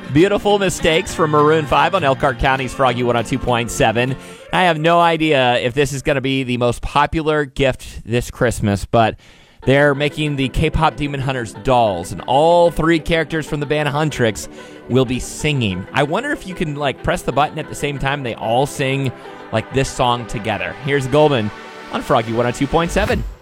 Beautiful Mistakes from Maroon 5 on Elkhart County's Froggy 102.7. I have no idea if this is going to be the most popular gift this Christmas, but they're making the K-pop Demon Hunters dolls, and all three characters from the band Huntrix will be singing. I wonder if you can press the button at the same time they all sing this song together. Here's Goldman on Froggy 102.7.